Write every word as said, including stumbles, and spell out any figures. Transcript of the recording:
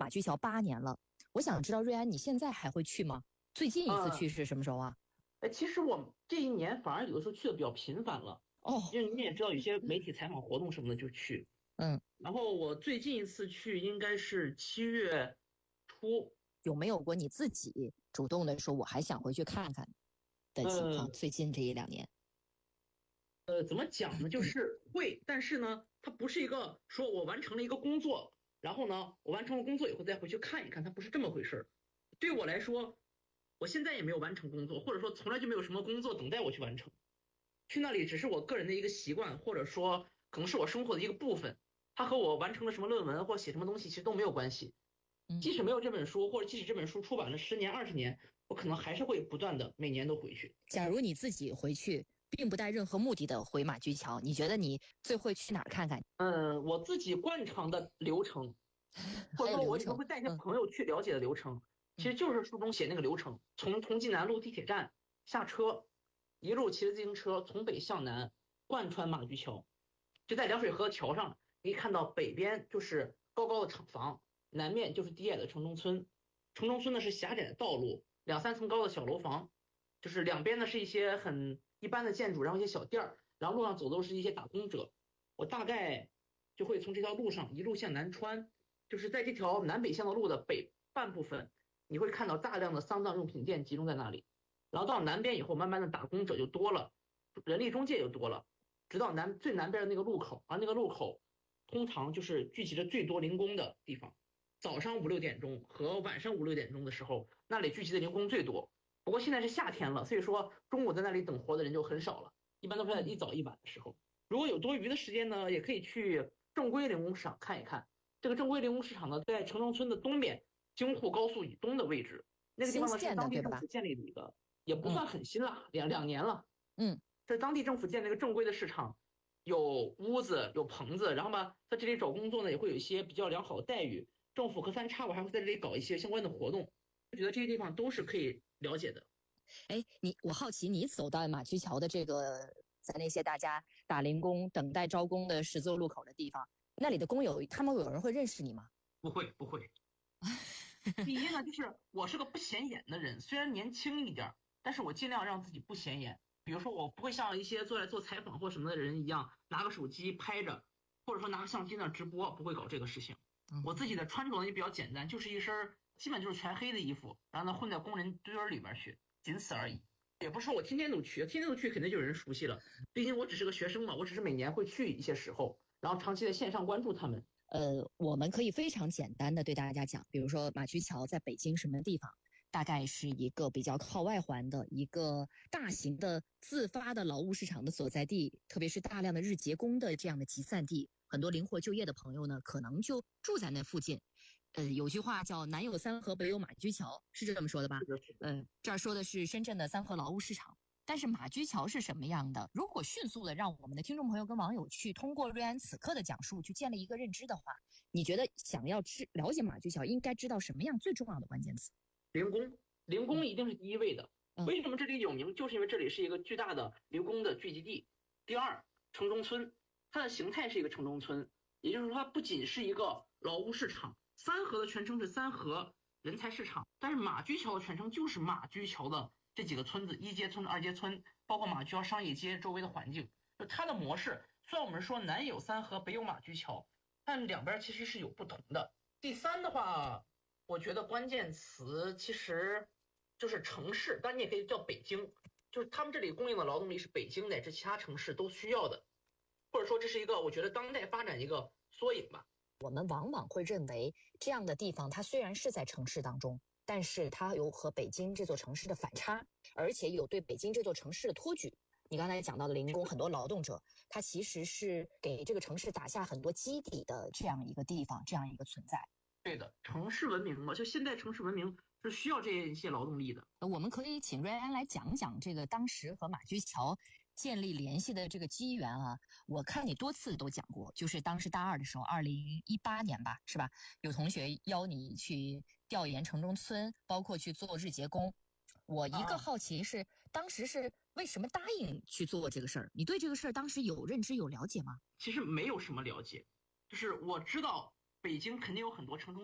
马驹桥八年了，我想知道瑞安你现在还会去吗？最近一次去是什么时候啊？ 哎、其实我这一年反而有的时候去的比较频繁了， 哦， 因为你也知道，有些媒体采访活动什么的就去。 嗯， 然后我最近一次去应该是七月初。 有没有过你自己主动的说我还想回去看看的情况？ 呃最近这一两年， 呃，怎么讲呢？就是会，但是呢，它不是一个说我完成了一个工作，然后呢，我完成了工作以后再回去看一看，它不是这么回事儿。对我来说，我现在也没有完成工作，或者说从来就没有什么工作等待我去完成。去那里只是我个人的一个习惯，或者说可能是我生活的一个部分。它和我完成了什么论文或写什么东西其实都没有关系。 嗯， 即使没有这本书，或者即使这本书出版了十年、二十年，我可能还是会不断的每年都回去。 假如你自己回去，并不带任何目的的回马驹桥，你觉得你最会去哪儿看看？ 嗯，我自己惯常的流程，或者说我可能还有流程， 会带一些嗯朋友去了解的流程，其实就是书中写那个流程：从同济南路地铁站下车，一路骑着自行车从北向南贯穿马驹桥，就在凉水河桥上，可以看到北边就是高高的厂房，南面就是低矮的城中村。城中村呢是狭窄的道路，两三层高的小楼房，就是两边呢是一些很一般的建筑，然后一些小店儿，然后路上走都是一些打工者。我大概就会从这条路上一路向南穿，就是在这条南北向的路的北半部分，你会看到大量的丧葬用品店集中在那里。然后到南边以后，慢慢的打工者就多了，人力中介就多了，直到南最南边的那个路口，而那个路口通常就是聚集着最多零工的地方。早上五六点钟和晚上五六点钟的时候，那里聚集的零工最多。不过现在是夏天了，所以说中午在那里等活的人就很少了，一般都是在一早一晚的时候。如果有多余的时间呢，也可以去正规零工市场看一看。这个正规零工市场呢，在城中村的东边，京沪高速以东的位置。那个地新方呢是建的对吧？ 当地政府建立的一个，也不嗯算很新了，两两年了。 嗯， 这当地政府建了一个正规的市场，有屋子，有棚子，然后嘛，在这里找工作呢，也会有一些比较良好的待遇。政府隔三差五还会在这里搞一些相关的活动。我觉得这些地方都是可以了解的。 哎，你我好奇，你走到马驹桥的这个，在那些大家打零工、等待招工的十字路口的地方，那里的工友，他们有人会认识你吗？ 不会不会。第一呢，就是我是个不显眼的人，虽然年轻一点，但是我尽量让自己不显眼。比如说，我不会像一些做来做采访或什么的人一样，拿个手机拍着，或者说拿个相机那直播，不会搞这个事情。我自己的穿着呢也比较简单，就是一身基本就是全黑的衣服，然后呢混在工人堆儿里面去，仅此而已。也不是说我天天都去，天天都去肯定就有人熟悉了。毕竟我只是个学生嘛，我只是每年会去一些时候，然后长期在线上关注他们。 呃，我们可以非常简单的对大家讲，比如说马驹桥在北京什么地方，大概是一个比较靠外环的一个大型的自发的劳务市场的所在地，特别是大量的日结工的这样的集散地，很多灵活就业的朋友呢，可能就住在那附近。呃，有句话叫南有三河，北有马驹桥，是这么说的吧？嗯、呃，这儿说的是深圳的三河劳务市场。但是马驹桥是什么样的？如果迅速的让我们的听众朋友跟网友去通过瑞安此刻的讲述去建立一个认知的话，你觉得想要知了解马驹桥，应该知道什么样最重要的关键词？ 零工，零工一定是第一位的。 嗯、 为什么这里有名？就是因为这里是一个巨大的零工的聚集地。第二，城中村，它的形态是一个城中村，也就是说它不仅是一个劳务市场。三河的全称是三河人才市场，但是马驹桥的全称就是马驹桥的这几个村子，一街村、二街村，包括马驹桥商业街周围的环境。就它的模式，虽然我们说南有三河，北有马驹桥，但两边其实是有不同的。第三的话，我觉得关键词其实就是城市，当然你也可以叫北京，就是他们这里供应的劳动力是北京乃至其他城市都需要的，或者说这是一个我觉得当代发展一个缩影吧。 我们往往会认为这样的地方，它虽然是在城市当中，但是它有和北京这座城市的反差，而且有对北京这座城市的托举。你刚才讲到的零工，很多劳动者，他其实是给这个城市打下很多基底的这样一个地方，这样一个存在。 对的，城市文明嘛，就现代城市文明是需要这一些劳动力的。 我们可以请瑞安来讲讲这个当时和马驹桥建立联系的这个机缘啊。我看你多次都讲过，就是当时大二的时候，二零一八年吧，是吧？有同学邀你去调研城中村，包括去做日结工。我一个好奇是，啊、当时是为什么答应去做这个事儿？你对这个事儿当时有认知、有了解吗？ 其实没有什么了解，就是我知道北京肯定有很多城中